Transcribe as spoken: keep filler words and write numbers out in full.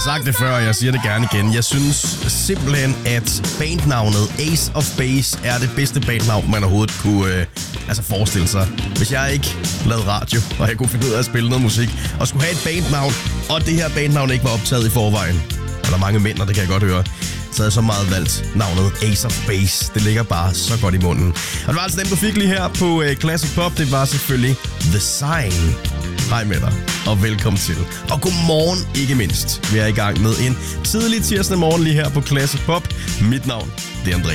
sagt det før, og jeg siger det gerne igen. Jeg synes simpelthen, at bandnavnet Ace of Base er det bedste bandnavn, man overhovedet kunne øh, altså forestille sig. Hvis jeg ikke lavede radio, og jeg kunne finde ud af at spille noget musik, og skulle have et bandnavn, og det her bandnavn ikke var optaget i forvejen, og der er mange mænd, og det kan jeg godt høre, så havde jeg så meget valgt navnet Ace of Base. Det ligger bare så godt i munden. Og det var altså dem, du fik lige her på øh, Classic Pop. Det var selvfølgelig The Sign. Hej med dig, og velkommen til. Og godmorgen ikke mindst. Vi er i gang med en tidlig tirsdag morgen lige her på Classic Pop. Mit navn, det er André.